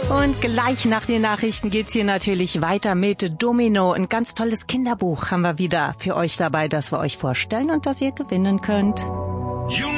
Und gleich nach den Nachrichten geht's hier natürlich weiter mit Domino. Ein ganz tolles Kinderbuch haben wir wieder für euch dabei, das wir euch vorstellen und das ihr gewinnen könnt.